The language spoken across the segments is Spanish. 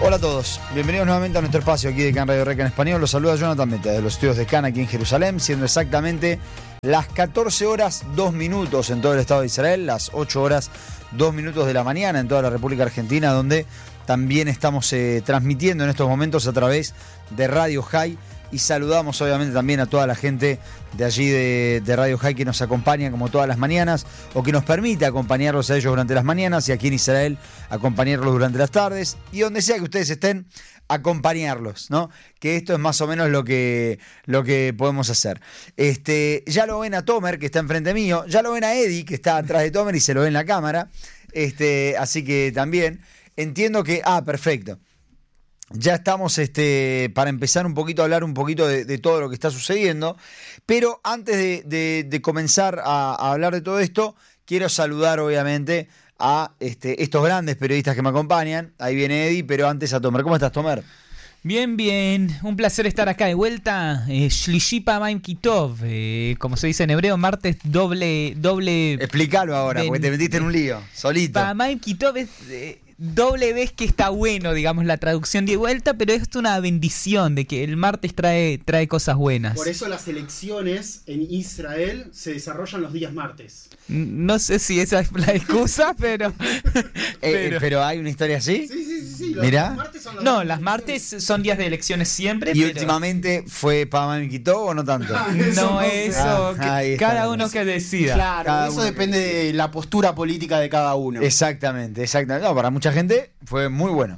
Hola a todos, bienvenidos nuevamente a nuestro espacio aquí de CAN Radio Reca en español. Los saluda Jonathan Meta desde los estudios de CAN aquí en Jerusalén, siendo exactamente las 14 horas 2 minutos en todo el Estado de Israel, las 8 horas 2 minutos de la mañana en toda la República Argentina, donde también estamos transmitiendo en estos momentos a través de Radio High. Y saludamos obviamente también a toda la gente de allí de Radio High que nos acompaña como todas las mañanas, o que nos permite acompañarlos a ellos durante las mañanas, y aquí en Israel acompañarlos durante las tardes, y donde sea que ustedes estén, acompañarlos, ¿no? Que esto es más o menos lo que podemos hacer. Ya lo ven a Tomer, que está enfrente mío, ya lo ven a Eddie, que está atrás de Tomer y se lo ve en la cámara, así que también entiendo que... perfecto. Ya estamos para empezar un poquito a hablar un poquito de todo lo que está sucediendo, pero antes de comenzar a hablar de todo esto, quiero saludar obviamente a estos grandes periodistas que me acompañan. Ahí viene Eddie, pero antes a Tomer. ¿Cómo estás, Tomer? Bien, bien, un placer estar acá de vuelta. Shlishi Pamaim Kitov, como se dice en hebreo, martes doble. Explícalo ahora, porque te metiste en un lío, solito. Pamaim Kitov es doble vez que está bueno, digamos, la traducción de vuelta, pero es una bendición de que el martes trae cosas buenas. Por eso las elecciones en Israel se desarrollan los días martes. No sé si esa es la excusa, pero... ¿Pero hay una historia así? Sí. Mirá. Las martes son días de elecciones siempre. ¿Y últimamente fue Pamam Kitov o no tanto? No, eso, cada uno que decida. Claro, eso depende de la postura política de cada uno. Exactamente. No, para mucha gente fue muy bueno.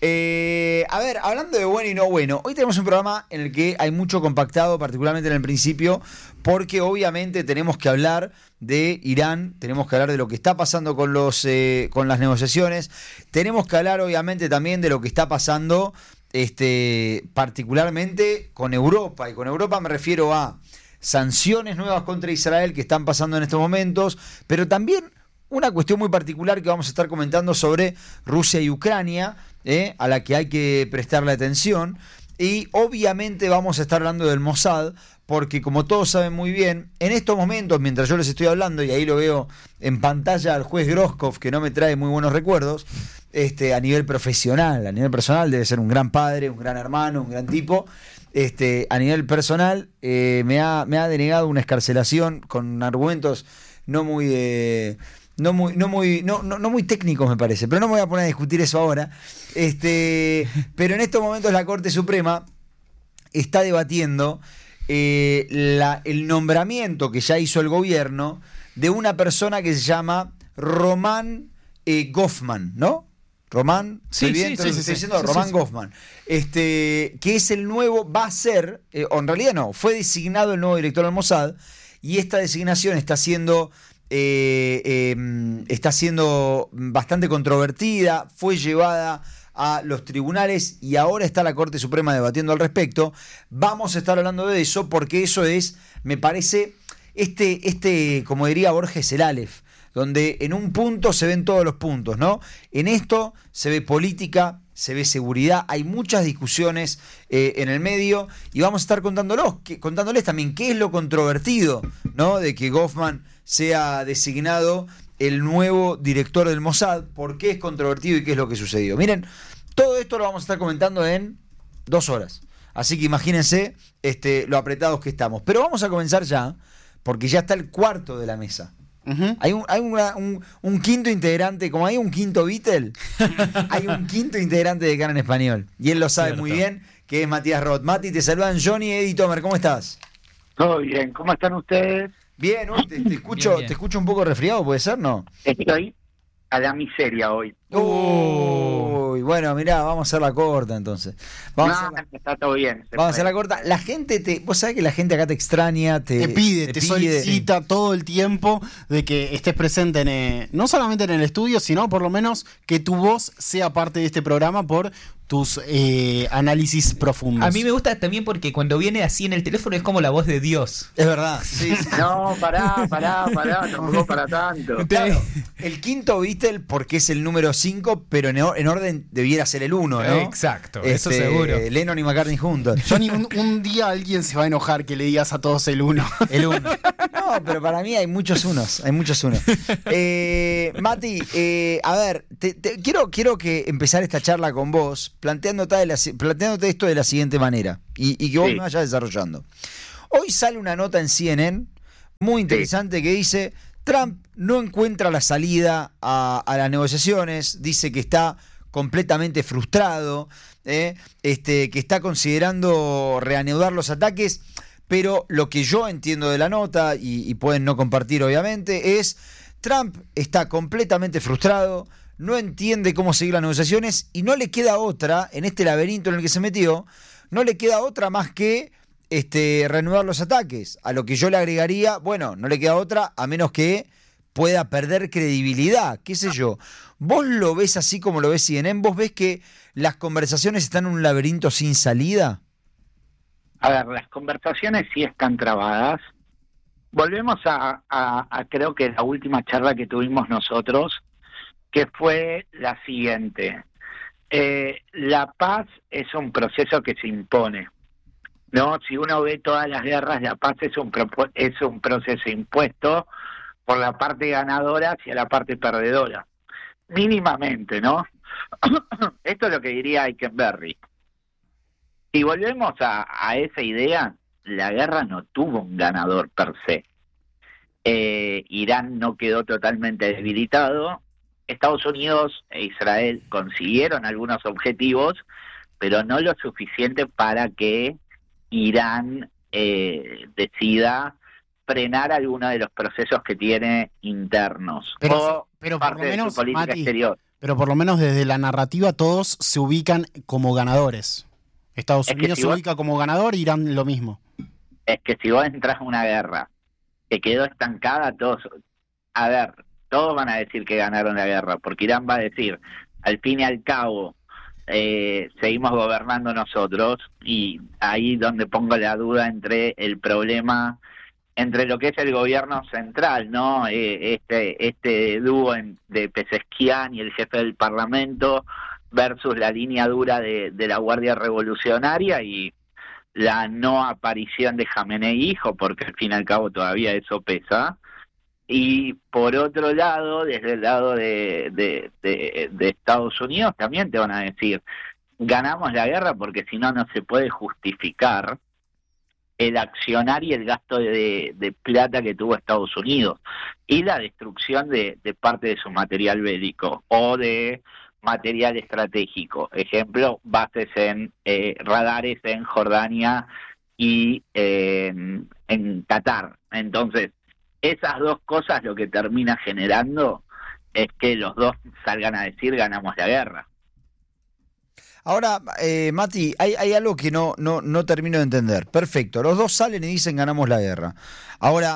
A ver, hablando de bueno y no bueno, hoy tenemos un programa en el que hay mucho compactado, particularmente en el principio, porque obviamente tenemos que hablar de Irán, tenemos que hablar de lo que está pasando con las negociaciones, tenemos que hablar obviamente también de lo que está pasando particularmente con Europa, y con Europa me refiero a sanciones nuevas contra Israel que están pasando en estos momentos, pero también una cuestión muy particular que vamos a estar comentando sobre Rusia y Ucrania, a la que hay que prestarle atención. Y obviamente vamos a estar hablando del Mossad, porque como todos saben muy bien, en estos momentos, mientras yo les estoy hablando, y ahí lo veo en pantalla al juez Groskov, que no me trae muy buenos recuerdos, a nivel profesional, a nivel personal debe ser un gran padre, un gran hermano, un gran tipo. A nivel personal me ha denegado una excarcelación con argumentos no muy técnicos, me parece, pero no me voy a poner a discutir eso ahora. Pero en estos momentos la Corte Suprema está debatiendo el nombramiento que ya hizo el gobierno de una persona que se llama Román Goffman, ¿no? Román, sí, Román Goffman, que es el nuevo, va a ser, o en realidad no, fue designado el nuevo director del Mossad, y esta designación está siendo bastante controvertida, fue llevada a los tribunales y ahora está la Corte Suprema debatiendo al respecto. Vamos a estar hablando de eso porque eso es, me parece, como diría Borges, el Aleph, donde en un punto se ven todos los puntos, ¿no? En esto se ve política, se ve seguridad, hay muchas discusiones en el medio, y vamos a estar contándoles también qué es lo controvertido, ¿no? De que Goffman sea designado el nuevo director del Mossad, por qué es controvertido y qué es lo que sucedió. Miren, todo esto lo vamos a estar comentando en 2 horas, así que imagínense lo apretados que estamos. Pero vamos a comenzar ya, porque ya está el cuarto de la mesa. Uh-huh. Hay un quinto integrante, como hay un quinto Beatle, hay un quinto integrante de CAN en español, y él lo sabe muy bien, que es Matías Roth. Mati, te saludan Johnny, Eddie y Tomer. ¿Cómo estás? Todo bien, ¿cómo están ustedes? Bien, te escucho, bien. Te escucho un poco resfriado, ¿puede ser, no? Estoy a la miseria hoy. Uy, bueno, mirá, vamos a hacer la corta entonces. Está todo bien. Vamos a hacer la corta. La gente vos sabés que la gente acá te extraña, te pide, solicita todo el tiempo de que estés presente no solamente en el estudio, sino por lo menos que tu voz sea parte de este programa por tus análisis profundos. A mí me gusta también porque cuando viene así en el teléfono es como la voz de Dios. Es verdad, sí. No, pará, tampoco para tanto. Claro, el quinto Beatle porque es el número 5, pero en orden debiera ser el 1, ¿no? Exacto, eso seguro. Lennon y McCartney juntos. Johnny, un día alguien se va a enojar que le digas a todos el 1. El 1. pero para mí hay muchos unos. Mati, a ver, quiero que empezar esta charla con vos planteándote esto de la siguiente manera y que vos me vayas desarrollando. Hoy sale una nota en CNN muy interesante que dice: Trump no encuentra la salida a las negociaciones, dice que está completamente frustrado, que está considerando reanudar los ataques, pero lo que yo entiendo de la nota, y pueden no compartir obviamente, es: Trump está completamente frustrado, no entiende cómo seguir las negociaciones y no le queda otra, en este laberinto en el que se metió, no le queda otra más que reanudar los ataques. A lo que yo le agregaría, bueno, no le queda otra a menos que pueda perder credibilidad, qué sé yo. ¿Vos lo ves así como lo ves CNN? ¿Vos ves que las conversaciones están en un laberinto sin salida? A ver, las conversaciones sí están trabadas. Volvemos a creo que la última charla que tuvimos nosotros, que fue la siguiente. La paz es un proceso que se impone, ¿no? Si uno ve todas las guerras, la paz es un proceso impuesto por la parte ganadora hacia la parte perdedora. Mínimamente, ¿no? Esto es lo que diría Eikenberry. Si volvemos a esa idea, la guerra no tuvo un ganador per se. Irán no quedó totalmente debilitado. Estados Unidos e Israel consiguieron algunos objetivos, pero no lo suficiente para que Irán decida frenar alguno de los procesos que tiene internos pero o por parte lo menos, de su política Mati, exterior. pero por lo menos desde la narrativa todos se ubican como ganadores. Estados Unidos se ubica como ganador, Irán lo mismo. Es que si vos entras a una guerra que quedó estancada, todos van a decir que ganaron la guerra, porque Irán va a decir, al fin y al cabo, seguimos gobernando nosotros, y ahí donde pongo la duda entre el problema, entre lo que es el gobierno central, ¿no? Este dúo de Pezeshkian y el jefe del parlamento versus la línea dura de la Guardia Revolucionaria y la no aparición de Jamenei hijo, porque al fin y al cabo todavía eso pesa. Y por otro lado, desde el lado de Estados Unidos también te van a decir, ganamos la guerra porque si no, no se puede justificar el accionar y el gasto de plata que tuvo Estados Unidos y la destrucción de parte de su material bélico o de material estratégico. Ejemplo, bases en radares en Jordania y en Qatar. Entonces, esas dos cosas lo que termina generando es que los dos salgan a decir ganamos la guerra. Ahora, Mati, hay algo que no termino de entender. Perfecto, los dos salen y dicen ganamos la guerra. Ahora,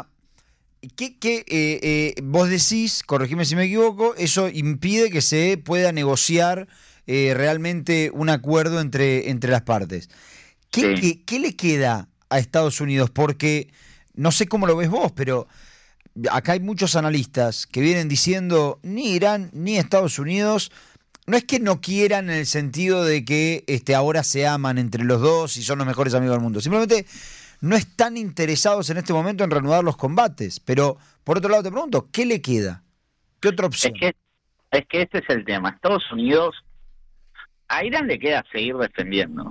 ¿qué vos decís, corregime si me equivoco, eso impide que se pueda negociar realmente un acuerdo entre las partes? ¿Qué le queda a Estados Unidos? Porque no sé cómo lo ves vos, pero acá hay muchos analistas que vienen diciendo ni Irán ni Estados Unidos no es que no quieran en el sentido de que ahora se aman entre los dos y son los mejores amigos del mundo. Simplemente no están interesados en este momento en reanudar los combates. Pero, por otro lado, te pregunto, ¿qué le queda? ¿Qué otra opción? Es que este es el tema. Estados Unidos, a Irán le queda seguir defendiendo.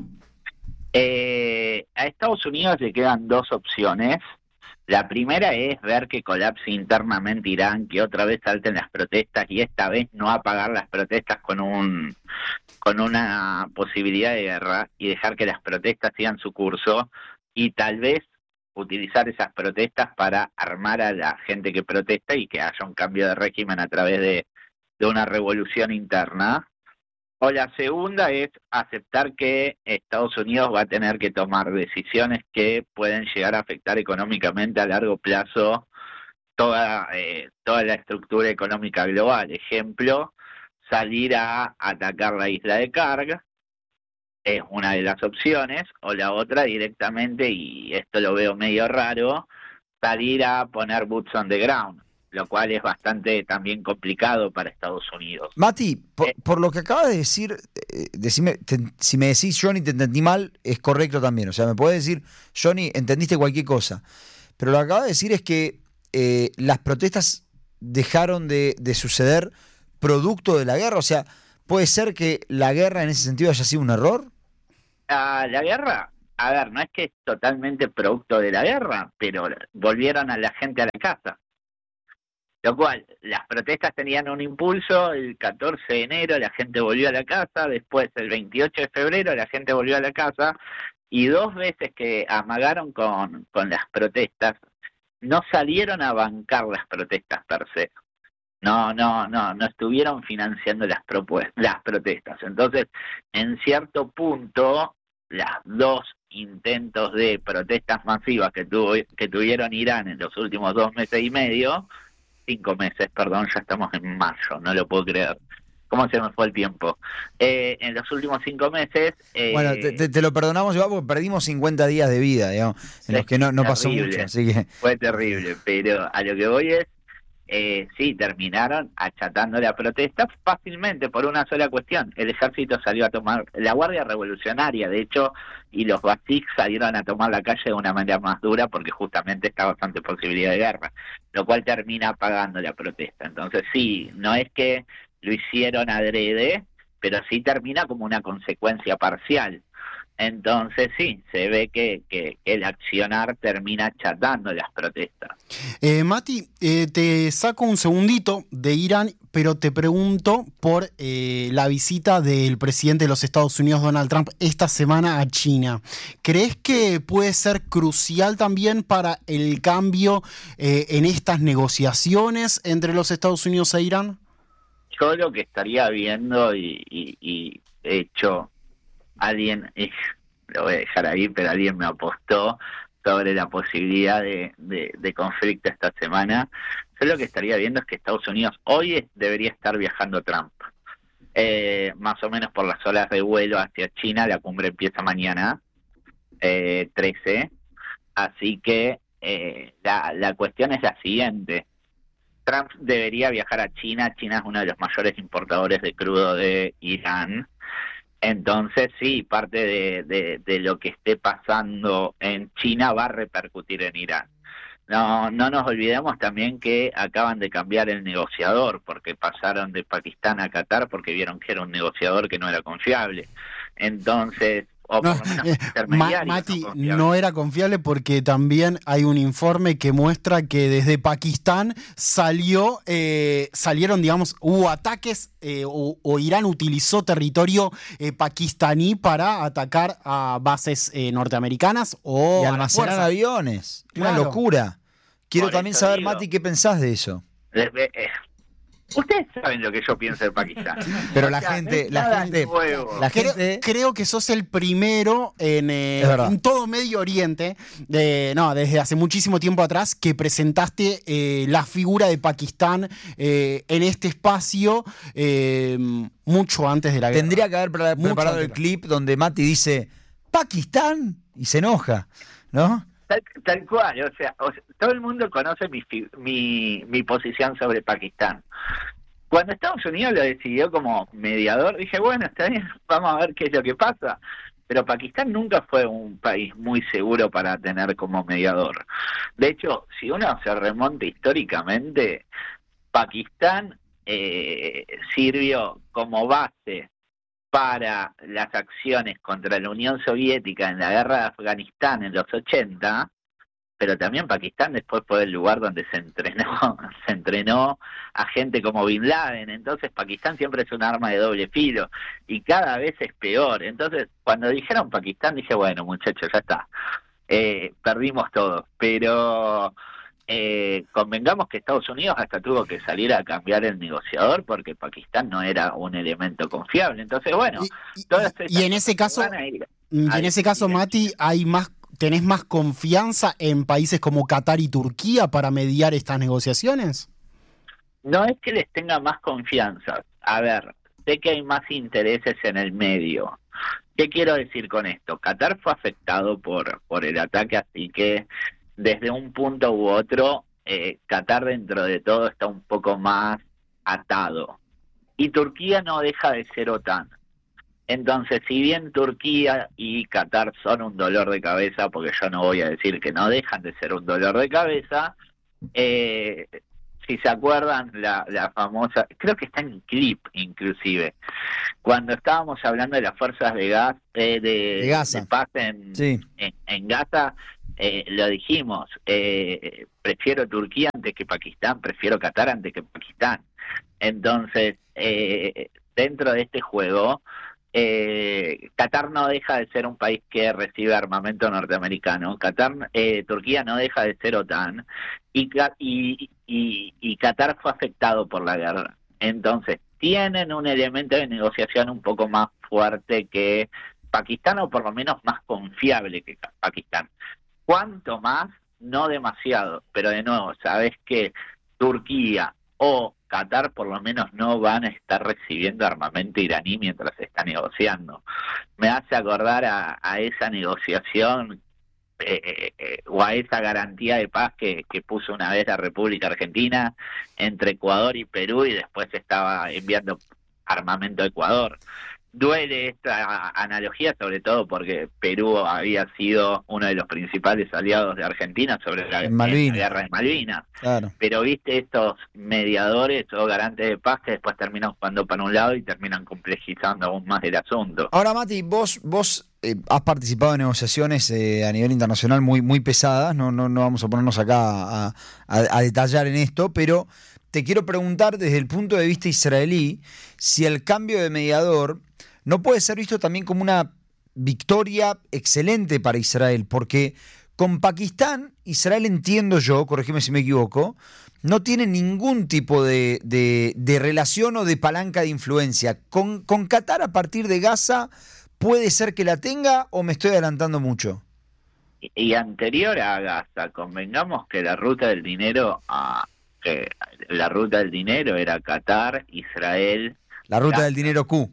A Estados Unidos le quedan dos opciones. La primera es ver que colapse internamente Irán, que otra vez salten las protestas y esta vez no apagar las protestas con una posibilidad de guerra y dejar que las protestas sigan su curso y tal vez utilizar esas protestas para armar a la gente que protesta y que haya un cambio de régimen a través de una revolución interna. O la segunda es aceptar que Estados Unidos va a tener que tomar decisiones que pueden llegar a afectar económicamente a largo plazo toda la estructura económica global. Ejemplo, salir a atacar la isla de Karg es una de las opciones, o la otra directamente, y esto lo veo medio raro, salir a poner boots on the ground, lo cual es bastante también complicado para Estados Unidos. Mati, por lo que acabas de decir, decime, si me decís, Johnny, te entendí mal, es correcto también. O sea, me podés decir, Johnny, entendiste cualquier cosa. Pero lo que acabas de decir es que las protestas dejaron de suceder producto de la guerra. O sea, ¿puede ser que la guerra en ese sentido haya sido un error? La guerra, a ver, no es que es totalmente producto de la guerra, pero volvieron a la gente a la casa. Lo cual, las protestas tenían un impulso, el 14 de enero la gente volvió a la casa, después el 28 de febrero la gente volvió a la casa, y 2 veces que amagaron con las protestas, no salieron a bancar las protestas per se. No estuvieron financiando las protestas. Entonces, en cierto punto, las 2 intentos de protestas masivas que tuvieron Irán en los últimos 2 meses y medio, 5 meses, perdón, ya estamos en mayo, no lo puedo creer. ¿Cómo se me fue el tiempo? En los últimos 5 meses... Bueno, te lo perdonamos, Iván, porque perdimos 50 días de vida, digamos, en los que no pasó mucho, así que... Fue terrible, pero a lo que voy es, sí, terminaron achatando la protesta fácilmente por una sola cuestión. El ejército salió a tomar, la Guardia Revolucionaria, de hecho, y los basics salieron a tomar la calle de una manera más dura porque justamente está bastante posibilidad de guerra, lo cual termina apagando la protesta. Entonces sí, no es que lo hicieron adrede, pero sí termina como una consecuencia parcial. Entonces sí, se ve que el accionar termina achatando las protestas. Mati, te saco un segundito de Irán, pero te pregunto por la visita del presidente de los Estados Unidos, Donald Trump, esta semana a China. ¿Crees que puede ser crucial también para el cambio en estas negociaciones entre los Estados Unidos e Irán? Yo lo que estaría viendo y de hecho alguien, lo voy a dejar ahí, pero alguien me apostó sobre la posibilidad de conflicto esta semana. Yo lo que estaría viendo es que Estados Unidos hoy debería estar viajando Trump, más o menos por las horas de vuelo hacia China. La cumbre empieza mañana, 13, así que la cuestión es la siguiente. Trump debería viajar a China. China es uno de los mayores importadores de crudo de Irán. Entonces, sí, parte de lo que esté pasando en China va a repercutir en Irán. No nos olvidemos también que acaban de cambiar el negociador, porque pasaron de Pakistán a Qatar porque vieron que era un negociador que no era confiable. Entonces, o por lo menos intermediario, Mati, no confiable. no era confiable porque también hay un informe que muestra que desde Pakistán salieron, digamos, hubo ataques o Irán utilizó territorio pakistaní para atacar a bases norteamericanas o Y a las almacenar fuerzas. aviones. Una Claro. locura. Quiero Por también eso saber, digo. Mati, ¿qué pensás de eso? Ustedes saben lo que yo pienso de Pakistán. Pero O la sea, gente, no es la nada gente, nuevo. la gente, Creo que sos el primero Es verdad. en todo Medio Oriente, desde hace muchísimo tiempo atrás, que presentaste la figura de Pakistán en este espacio mucho antes de la guerra. tendría que haber Mucho preparado el antes. clip donde Mati dice Pakistán y se enoja, ¿no? Tal cual, o sea, todo el mundo conoce mi posición sobre Pakistán. Cuando Estados Unidos lo decidió como mediador, dije, bueno, está bien, vamos a ver qué es lo que pasa. Pero Pakistán nunca fue un país muy seguro para tener como mediador. De hecho, si uno se remonta históricamente, Pakistán sirvió como base para las acciones contra la Unión Soviética en la guerra de Afganistán en los 80, pero también Pakistán después fue el lugar donde se entrenó a gente como Bin Laden. Entonces Pakistán siempre es un arma de doble filo y cada vez es peor. Entonces cuando dijeron Pakistán dije, bueno muchachos, ya está, perdimos todo, pero convengamos que Estados Unidos hasta tuvo que salir a cambiar el negociador porque Pakistán no era un elemento confiable. Entonces bueno, todas estas y en ese cosas caso, van a ir. Mati, ¿tenés más confianza en países como Qatar y Turquía para mediar estas negociaciones? No es que les tenga más confianza. A ver, sé que hay más intereses en el medio. ¿Qué quiero decir con esto? Qatar fue afectado por el ataque, así que desde un punto u otro, Qatar dentro de todo está un poco más atado. Y Turquía no deja de ser OTAN. Entonces, si bien Turquía y Qatar son un dolor de cabeza, porque yo no voy a decir que no dejan de ser un dolor de cabeza, Si se acuerdan, la famosa, creo que está en clip inclusive, cuando estábamos hablando de las fuerzas de gas, De Gaza. de paz Sí. en Gaza, lo dijimos, prefiero Turquía antes que Pakistán, prefiero Qatar antes que Pakistán. Entonces, dentro de este juego, Qatar no deja de ser un país que recibe armamento norteamericano. Turquía no deja de ser OTAN y Qatar fue afectado por la guerra. Entonces, tienen un elemento de negociación un poco más fuerte que Pakistán, o por lo menos más confiable que Pakistán. ¿Cuánto más? No demasiado, pero de nuevo, sabes que Turquía o Qatar por lo menos no van a estar recibiendo armamento iraní mientras se está negociando. Me hace acordar a esa negociación o a esa garantía de paz que puso una vez la República Argentina entre Ecuador y Perú, y después estaba enviando armamento a Ecuador. Duele esta analogía, sobre todo porque Perú había sido uno de los principales aliados de Argentina sobre la guerra de Malvinas. Claro. Pero viste estos mediadores o garantes de paz que después terminan jugando para un lado y terminan complejizando aún más el asunto. Ahora, Mati, vos has participado en negociaciones a nivel internacional muy pesadas. No vamos a ponernos acá a detallar en esto, pero te quiero preguntar desde el punto de vista israelí si el cambio de mediador no puede ser visto también como una victoria excelente para Israel, porque con Pakistán, Israel, entiendo yo, corregime si me equivoco, no tiene ningún tipo de relación o de palanca de influencia. Con Qatar, a partir de Gaza, ¿puede ser que la tenga o me estoy adelantando mucho? Y anterior a Gaza, convengamos que la ruta del dinero era Qatar, Israel. La ruta Gaza. del dinero Q.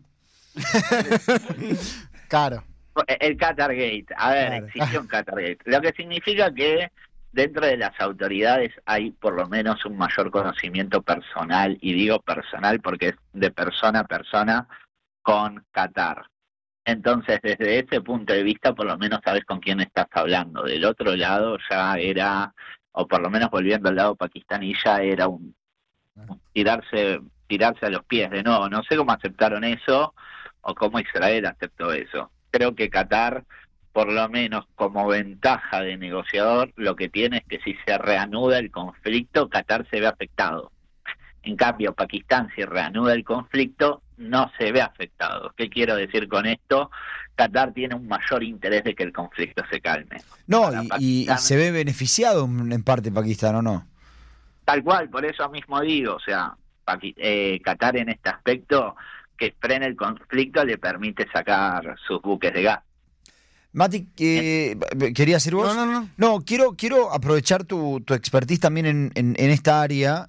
Claro. El Qatargate. A ver, Claro. existió un Qatargate. Lo que significa que dentro de las autoridades hay por lo menos un mayor conocimiento personal, y digo personal porque es de persona a persona con Qatar. Entonces, desde ese punto de vista, por lo menos sabes con quién estás hablando. Del otro lado ya era, o por lo menos volviendo al lado pakistaní, ya era un tirarse a los pies de nuevo. No sé cómo aceptaron eso o cómo Israel aceptó eso. Creo que Qatar, por lo menos como ventaja de negociador, lo que tiene es que si se reanuda el conflicto, Qatar se ve afectado. En cambio, Pakistán, si reanuda el conflicto, no se ve afectado. ¿Qué quiero decir con esto? Qatar tiene un mayor interés de que el conflicto se calme. No, y se ve beneficiado en parte Pakistán, ¿o no? Tal cual, por eso mismo digo, o sea, Qatar en este aspecto, que frene el conflicto, le permite sacar sus buques de gas. Mati, ¿querías decir vos? No, quiero aprovechar tu expertise también en esta área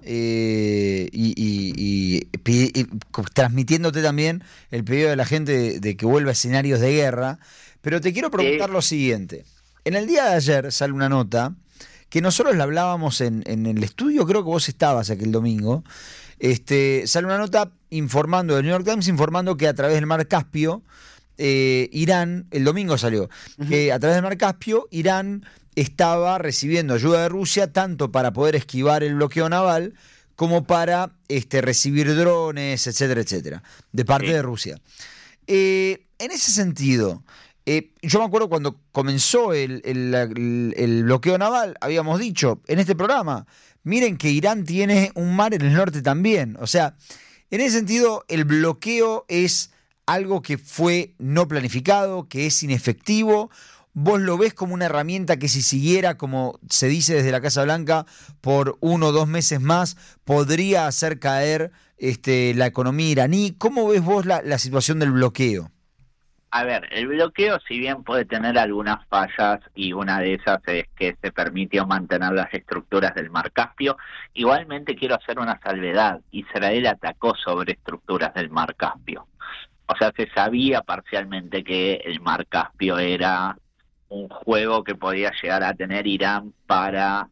y transmitiéndote también el pedido de la gente de que vuelva a escenarios de guerra, pero te quiero preguntar lo siguiente. En el día de ayer sale una nota que nosotros la hablábamos en el estudio, creo que vos estabas aquel domingo. Sale una nota informando, del New York Times, informando que a través del Mar Caspio, Irán, el domingo salió, que a través del Mar Caspio, Irán estaba recibiendo ayuda de Rusia tanto para poder esquivar el bloqueo naval como para recibir drones, etcétera, etcétera, de parte de Rusia. En ese sentido, yo me acuerdo cuando comenzó el bloqueo naval, habíamos dicho en este programa, miren que Irán tiene un mar en el norte también. O sea, en ese sentido, el bloqueo es algo que fue no planificado, que es inefectivo. ¿Vos lo ves como una herramienta que si siguiera, como se dice desde la Casa Blanca, por 1 o 2 meses más, podría hacer caer la economía iraní? ¿Cómo ves vos la situación del bloqueo? A ver, el bloqueo, si bien puede tener algunas fallas, y una de esas es que se permitió mantener las estructuras del Mar Caspio, igualmente quiero hacer una salvedad. Israel atacó sobre estructuras del Mar Caspio. O sea, se sabía parcialmente que el Mar Caspio era un juego que podía llegar a tener Irán para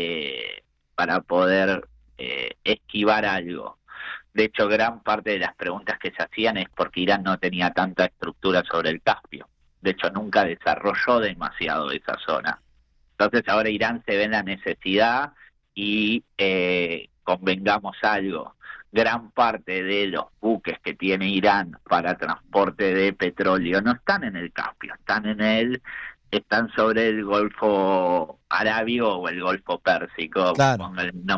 poder esquivar algo. De hecho, gran parte de las preguntas que se hacían es porque Irán no tenía tanta estructura sobre el Caspio. De hecho, nunca desarrolló demasiado esa zona. Entonces ahora Irán se ve en la necesidad y convengamos algo, gran parte de los buques que tiene Irán para transporte de petróleo no están en el Caspio, están sobre el Golfo Arábigo o el Golfo Pérsico, Claro. con el